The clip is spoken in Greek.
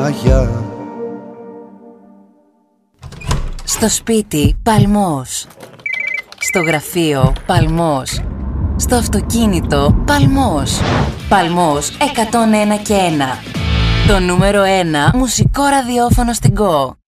μαγιά. Στο σπίτι παλμός. Στο γραφείο παλμός. Στο αυτοκίνητο παλμός. Παλμός 101 και 1. Το νούμερο 1 μουσικό ραδιόφωνο στην Go.